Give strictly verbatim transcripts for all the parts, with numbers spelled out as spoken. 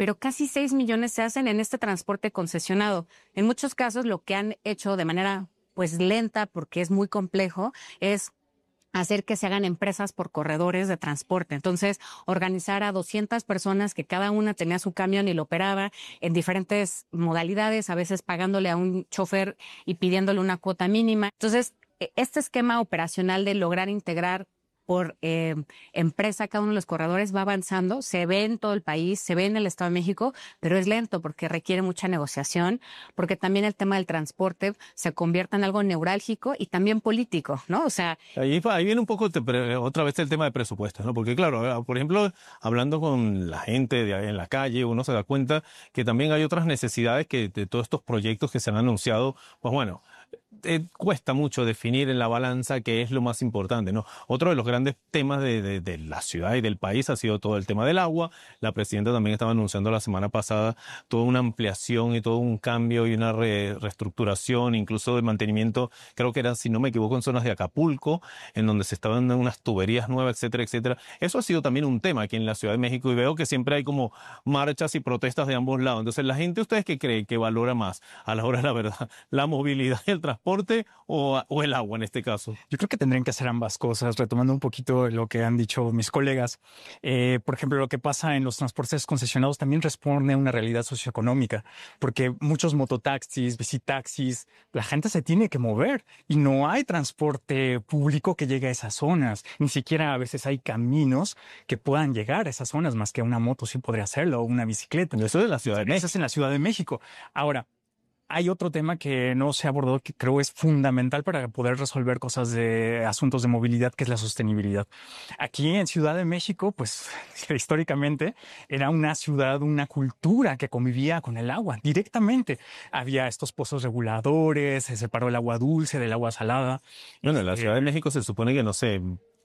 pero casi seis millones se hacen en este transporte concesionado. En muchos casos lo que han hecho de manera pues lenta, porque es muy complejo, es hacer que se hagan empresas por corredores de transporte. Entonces, organizar a doscientas personas que cada una tenía su camión y lo operaba en diferentes modalidades, a veces pagándole a un chofer y pidiéndole una cuota mínima. Entonces, este esquema operacional de lograr integrar por eh, empresa cada uno de los corredores va avanzando, se ve en todo el país, se ve en el Estado de México, pero es lento porque requiere mucha negociación, porque también el tema del transporte se convierte en algo neurálgico y también político, ¿no? O sea... Ahí, ahí viene un poco te, otra vez el tema de presupuestos, ¿no? Porque claro, por ejemplo, hablando con la gente de, en la calle, uno se da cuenta que también hay otras necesidades que de todos estos proyectos que se han anunciado, pues bueno, Eh, cuesta mucho definir en la balanza qué es lo más importante, ¿no? Otro de los grandes temas de, de, de la ciudad y del país ha sido todo el tema del agua. La presidenta también estaba anunciando la semana pasada toda una ampliación y todo un cambio y una re, reestructuración, incluso de mantenimiento, creo que era, si no me equivoco, en zonas de Acapulco, en donde se estaban dando unas tuberías nuevas, etcétera, etcétera. Eso ha sido también un tema aquí en la Ciudad de México y veo que siempre hay como marchas y protestas de ambos lados. Entonces, la gente, ¿ustedes qué creen que valora más a la hora de la verdad? ¿La movilidad y el transporte o, o el agua en este caso? Yo creo que tendrían que hacer ambas cosas, retomando un poquito lo que han dicho mis colegas. Eh, por ejemplo, lo que pasa en los transportes concesionados también responde a una realidad socioeconómica, porque muchos mototaxis, bicitaxis, la gente se tiene que mover y no hay transporte público que llegue a esas zonas. Ni siquiera a veces hay caminos que puedan llegar a esas zonas, más que una moto sí podría hacerlo o una bicicleta. Eso es en la Ciudad de México. Eso es en la Ciudad de México. Ahora, hay otro tema que no se ha abordado que creo es fundamental para poder resolver cosas de asuntos de movilidad, que es la sostenibilidad. Aquí en Ciudad de México, pues históricamente era una ciudad, una cultura que convivía con el agua directamente. Había estos pozos reguladores, se separó el agua dulce del agua salada. Bueno, en la Ciudad de México se supone que, no sé,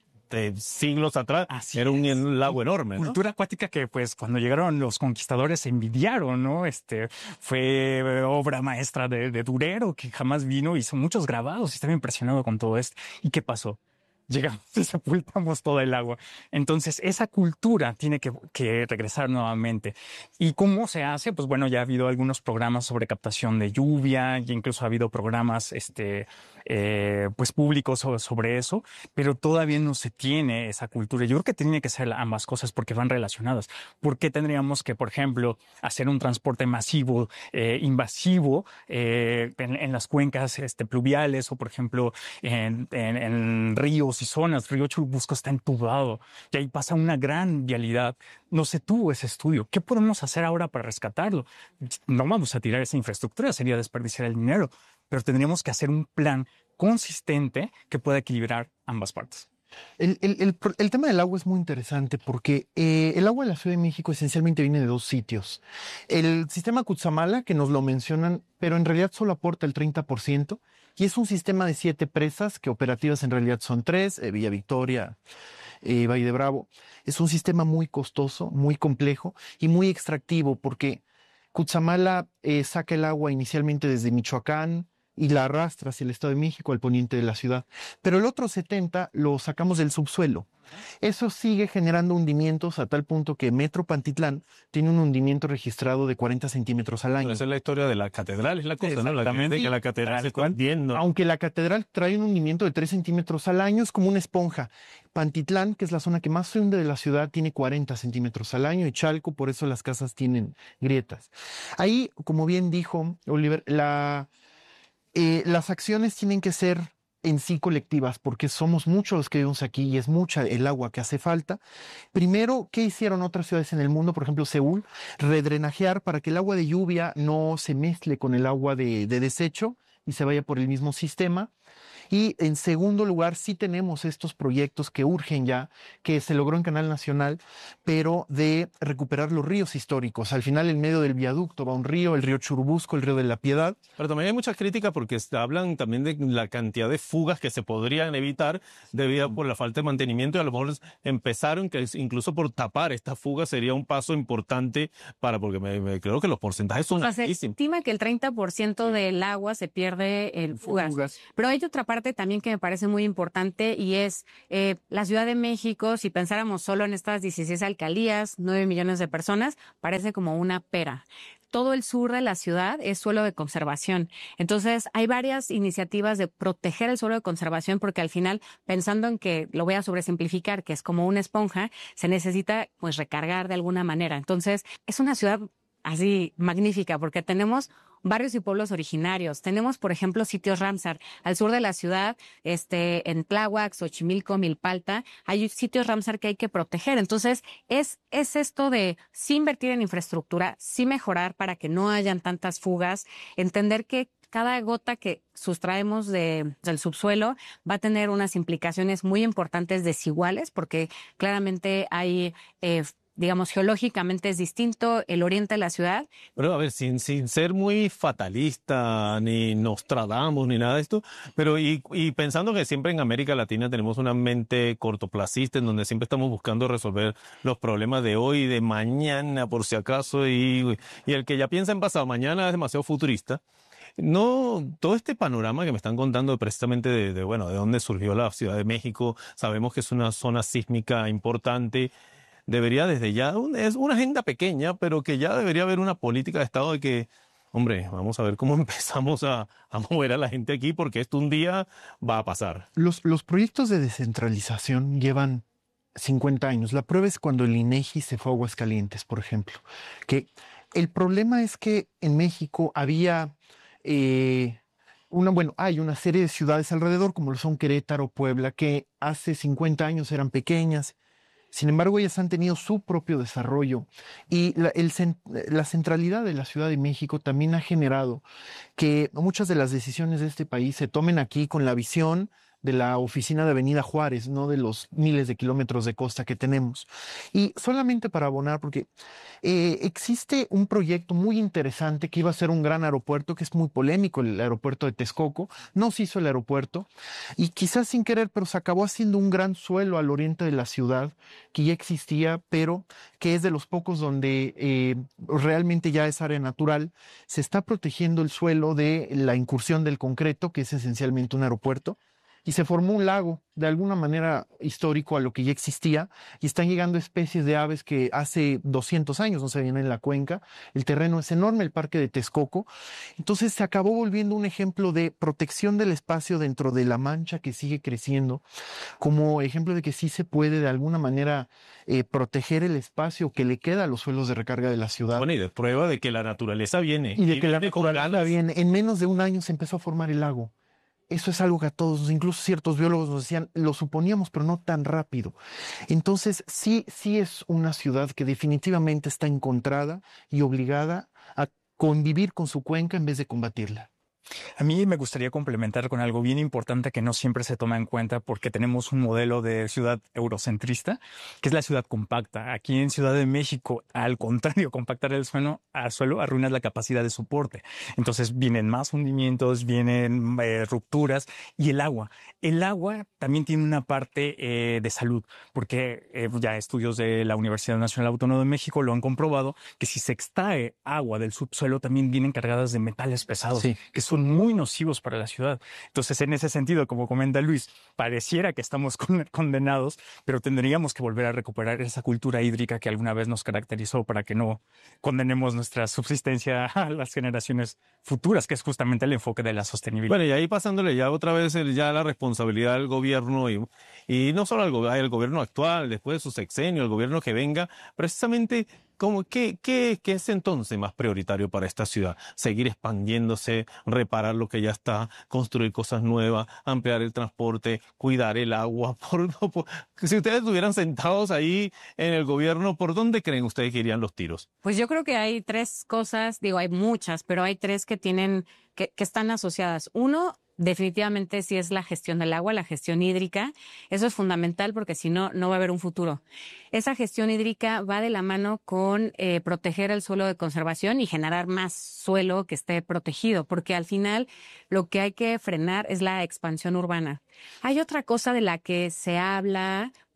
de siglos atrás, Así era un, es. un lago enorme, ¿no? Cultura acuática que, pues, cuando llegaron los conquistadores se envidiaron, ¿no? Este, fue obra maestra de, de Durero, que jamás vino, hizo muchos grabados y estaba impresionado con todo esto. ¿Y qué pasó? Llegamos y sepultamos todo el agua. Entonces, esa cultura tiene que, que regresar nuevamente. ¿Y cómo se hace? Pues bueno, ya ha habido algunos programas sobre captación de lluvia, y incluso ha habido programas este, eh, pues públicos sobre, sobre eso, pero todavía no se tiene esa cultura. Yo creo que tiene que ser ambas cosas porque van relacionadas. ¿Por qué tendríamos que, por ejemplo, hacer un transporte masivo, eh, invasivo eh, en, en las cuencas este, pluviales o, por ejemplo, en, en, en ríos y zonas? Río Churubusco está entubado y ahí pasa una gran vialidad. No se tuvo ese estudio. ¿Qué podemos hacer ahora para rescatarlo? No vamos a tirar esa infraestructura, sería desperdiciar el dinero, pero tendríamos que hacer un plan consistente que pueda equilibrar ambas partes. El, el, el, el tema del agua es muy interesante porque eh, el agua de la Ciudad de México esencialmente viene de dos sitios. El sistema Cutzamala, que nos lo mencionan, pero en realidad solo aporta el treinta por ciento, y es un sistema de siete presas, que operativas en realidad son tres, eh, Villa Victoria, eh, Valle de Bravo. Es un sistema muy costoso, muy complejo y muy extractivo porque Cutzamala eh, saca el agua inicialmente desde Michoacán, y la arrastra hacia el Estado de México, al poniente de la ciudad. Pero el otro setenta lo sacamos del subsuelo. Eso sigue generando hundimientos a tal punto que Metro Pantitlán tiene un hundimiento registrado de cuarenta centímetros al año. Esa es la historia de la catedral, es la cosa, ¿no? La que, que la catedral se está hundiendo. Aunque la catedral trae un hundimiento de tres centímetros al año, es como una esponja. Pantitlán, que es la zona que más se hunde de la ciudad, tiene cuarenta centímetros al año, y Chalco, por eso las casas tienen grietas. Ahí, como bien dijo Oliver, la... Eh, las acciones tienen que ser en sí colectivas, porque somos muchos los que vivimos aquí y es mucha el agua que hace falta. Primero, ¿qué hicieron otras ciudades en el mundo? Por ejemplo, Seúl, redrenajear para que el agua de lluvia no se mezcle con el agua de, de desecho y se vaya por el mismo sistema. Y en segundo lugar, sí tenemos estos proyectos que urgen ya, que se logró en Canal Nacional, pero de recuperar los ríos históricos. Al final, en medio del viaducto va un río, el río Churubusco, el río de la Piedad. Pero también hay mucha crítica porque hablan también de la cantidad de fugas que se podrían evitar debido por la falta de mantenimiento, y a lo mejor empezaron que incluso por tapar estas fugas sería un paso importante para, porque me, me creo que los porcentajes son o sea, altísimos. Se estima que el treinta por ciento del agua se pierde en fugas. fugas. Pero hay otra parte parte también que me parece muy importante y es eh, la Ciudad de México, si pensáramos solo en estas dieciséis alcaldías, nueve millones de personas, parece como una pera. Todo el sur de la ciudad es suelo de conservación. Entonces, hay varias iniciativas de proteger el suelo de conservación porque al final, pensando en que, lo voy a sobresimplificar, que es como una esponja, se necesita pues recargar de alguna manera. Entonces, es una ciudad así magnífica porque tenemos barrios y pueblos originarios. Tenemos, por ejemplo, sitios Ramsar. Al sur de la ciudad, este, en Tláhuac, Xochimilco, Milpalta, hay sitios Ramsar que hay que proteger. Entonces, es, es esto de sí invertir en infraestructura, sí mejorar para que no hayan tantas fugas, entender que cada gota que sustraemos de, del subsuelo va a tener unas implicaciones muy importantes desiguales, porque claramente hay eh, digamos, geológicamente es distinto el oriente de la ciudad. Pero a ver, sin, sin ser muy fatalista, ni Nostradamus, ni nada de esto, pero y, y pensando que siempre en América Latina tenemos una mente cortoplacista en donde siempre estamos buscando resolver los problemas de hoy y de mañana, por si acaso, y, y el que ya piensa en pasado mañana es demasiado futurista. No, todo este panorama que me están contando precisamente de, de, bueno, de dónde surgió la Ciudad de México, sabemos que es una zona sísmica importante. Debería desde ya, un, es una agenda pequeña, pero que ya debería haber una política de Estado de que, hombre, vamos a ver cómo empezamos a, a mover a la gente aquí, porque esto un día va a pasar. Los, los proyectos de descentralización llevan cincuenta años. La prueba es cuando el INEGI se fue a Aguascalientes, por ejemplo. Que el problema es que en México había eh, una, bueno, hay una serie de ciudades alrededor, como lo son Querétaro, Puebla, que hace cincuenta años eran pequeñas. Sin embargo, ellas han tenido su propio desarrollo y la, el, la centralidad de la Ciudad de México también ha generado que muchas de las decisiones de este país se tomen aquí con la visión de la oficina de Avenida Juárez, no de los miles de kilómetros de costa que tenemos. Y solamente para abonar, porque eh, existe un proyecto muy interesante que iba a ser un gran aeropuerto, que es muy polémico, el aeropuerto de Texcoco. No se hizo el aeropuerto y quizás sin querer, pero se acabó haciendo un gran suelo al oriente de la ciudad que ya existía, pero que es de los pocos donde eh, realmente ya es área natural. Se está protegiendo el suelo de la incursión del concreto, que es esencialmente un aeropuerto. Y se formó un lago, de alguna manera histórico a lo que ya existía, y están llegando especies de aves que hace doscientos años no se veían en la cuenca. El terreno es enorme, el parque de Texcoco. Entonces se acabó volviendo un ejemplo de protección del espacio dentro de la mancha que sigue creciendo, como ejemplo de que sí se puede de alguna manera eh, proteger el espacio que le queda a los suelos de recarga de la ciudad. Bueno, y de prueba de que la naturaleza viene. Y de que la viene con naturaleza ganas. viene. En menos de un año se empezó a formar el lago. Eso es algo que a todos, incluso ciertos biólogos nos decían, lo suponíamos, pero no tan rápido. Entonces, sí, sí es una ciudad que definitivamente está encontrada y obligada a convivir con su cuenca en vez de combatirla. A mí me gustaría complementar con algo bien importante que no siempre se toma en cuenta porque tenemos un modelo de ciudad eurocentrista, que es la ciudad compacta. Aquí en Ciudad de México, al contrario, compactar el suelo, al suelo arruina la capacidad de soporte. Entonces vienen más hundimientos, vienen eh, rupturas y el agua. El agua también tiene una parte eh, de salud, porque eh, ya estudios de la Universidad Nacional Autónoma de México lo han comprobado, que si se extrae agua del subsuelo también vienen cargadas de metales pesados, Sí. que son muy nocivos para la ciudad. Entonces, en ese sentido, como comenta Luis, pareciera que estamos con, condenados, pero tendríamos que volver a recuperar esa cultura hídrica que alguna vez nos caracterizó para que no condenemos nuestra subsistencia a las generaciones futuras, que es justamente el enfoque de la sostenibilidad. Bueno, y ahí pasándole ya otra vez el, ya la responsabilidad al gobierno y, y no solo al, go- al gobierno actual, después de su sexenio, el gobierno que venga, precisamente ¿cómo, qué, qué, ¿qué es entonces más prioritario para esta ciudad? Seguir expandiéndose, reparar lo que ya está, construir cosas nuevas, ampliar el transporte, cuidar el agua. Por, por- si ustedes estuvieran sentados ahí en el gobierno, ¿por dónde creen ustedes que irían los tiros? Pues yo creo que hay tres cosas, digo, hay muchas, pero hay tres que tienen, que, que están asociadas. Uno, definitivamente sí es la gestión del agua, la gestión hídrica. Eso es fundamental porque si no, no va a haber un futuro. Esa gestión hídrica va de la mano con eh, proteger el suelo de conservación y generar más suelo que esté protegido, porque al final lo que hay que frenar es la expansión urbana. Hay otra cosa de la que se habla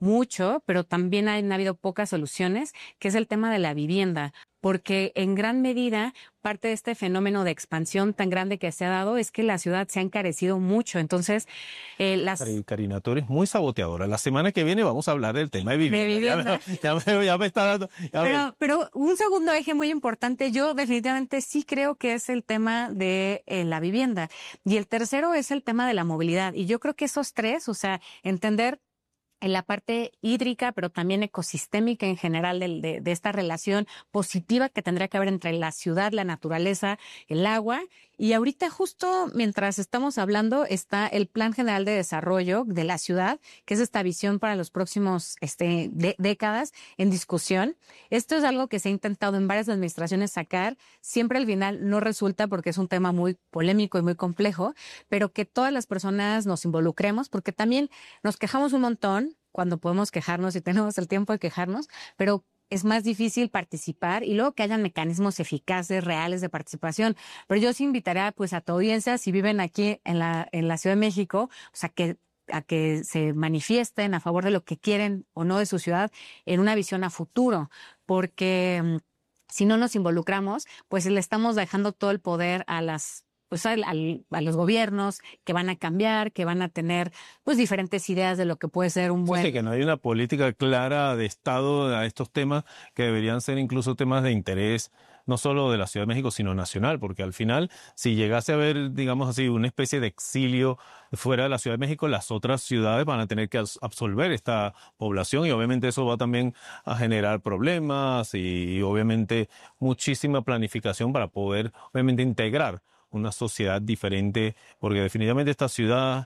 mucho, pero también han habido pocas soluciones, que es el tema de la vivienda, porque en gran medida parte de este fenómeno de expansión tan grande que se ha dado es que la ciudad se ha encarecido mucho. Entonces, eh, las... Karina, tú eres muy saboteadora. La semana que viene vamos a hablar del tema de vivienda. De vivienda. Ya, me, ya, me, ya me está dando... Ya pero, me... pero un segundo eje muy importante, yo definitivamente sí creo que es el tema de eh, la vivienda. Y el tercero es el tema de la movilidad. Y yo creo que esos tres, o sea, entender en la parte hídrica, pero también ecosistémica en general de, de, de esta relación positiva que tendría que haber entre la ciudad, la naturaleza, el agua. Y ahorita justo mientras estamos hablando está el Plan General de Desarrollo de la ciudad, que es esta visión para los próximos este, de, décadas en discusión. Esto es algo que se ha intentado en varias administraciones sacar. Siempre al final no resulta porque es un tema muy polémico y muy complejo, pero que todas las personas nos involucremos, porque también nos quejamos un montón cuando podemos quejarnos y tenemos el tiempo de quejarnos, pero es más difícil participar y luego que hayan mecanismos eficaces, reales de participación. Pero yo sí invitaría pues a tu audiencia, si viven aquí en la, en la Ciudad de México, o sea, que a que se manifiesten a favor de lo que quieren o no de su ciudad en una visión a futuro, porque si no nos involucramos, pues le estamos dejando todo el poder a las pues al, al, a los gobiernos que van a cambiar, que van a tener pues diferentes ideas de lo que puede ser un buen... Sí, que no hay una política clara de Estado a estos temas que deberían ser incluso temas de interés no solo de la Ciudad de México, sino nacional, porque al final, si llegase a haber, digamos así, una especie de exilio fuera de la Ciudad de México, las otras ciudades van a tener que absorber esta población y obviamente eso va también a generar problemas y, y obviamente muchísima planificación para poder, obviamente, integrar una sociedad diferente, porque definitivamente esta ciudad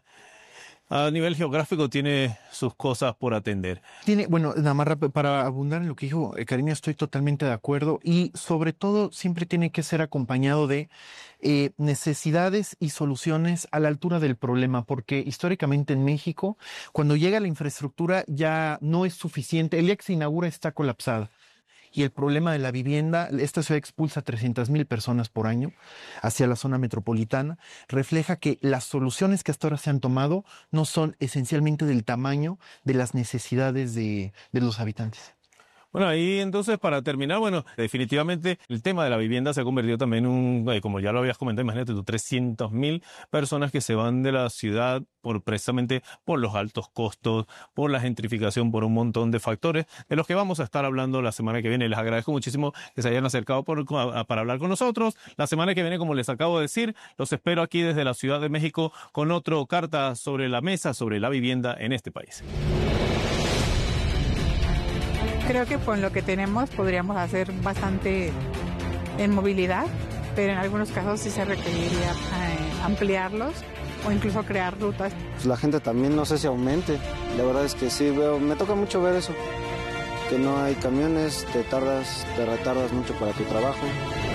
a nivel geográfico tiene sus cosas por atender. Tiene, bueno, nada más para abundar en lo que dijo Karina, estoy totalmente de acuerdo y sobre todo siempre tiene que ser acompañado de eh, necesidades y soluciones a la altura del problema, porque históricamente en México, cuando llega la infraestructura ya no es suficiente, el día que se inaugura está colapsada. Y el problema de la vivienda, esta ciudad expulsa trescientas mil personas por año hacia la zona metropolitana, refleja que las soluciones que hasta ahora se han tomado no son esencialmente del tamaño de las necesidades de, de los habitantes. Bueno, ahí entonces para terminar, bueno, definitivamente el tema de la vivienda se ha convertido también en un, eh, como ya lo habías comentado, imagínate tú, trescientas mil personas que se van de la ciudad por precisamente por los altos costos, por la gentrificación, por un montón de factores de los que vamos a estar hablando la semana que viene. Les agradezco muchísimo que se hayan acercado por, a, para hablar con nosotros. La semana que viene, como les acabo de decir, los espero aquí desde la Ciudad de México con otro carta sobre la mesa sobre la vivienda en este país. Creo que con lo que tenemos podríamos hacer bastante en movilidad, pero en algunos casos sí se requeriría eh, ampliarlos o incluso crear rutas. Pues la gente también no sé si aumente, la verdad es que sí, veo, me toca mucho ver eso, que no hay camiones, te tardas, te retardas mucho para tu trabajo.